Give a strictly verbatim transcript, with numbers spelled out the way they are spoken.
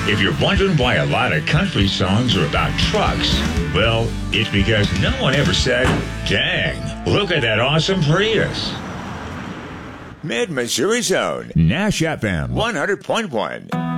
If you're wondering why a lot of country songs are about trucks, well, it's because no one ever said, dang, look at that awesome Prius. Mid-Missouri Zone, Nash F M one hundred point one.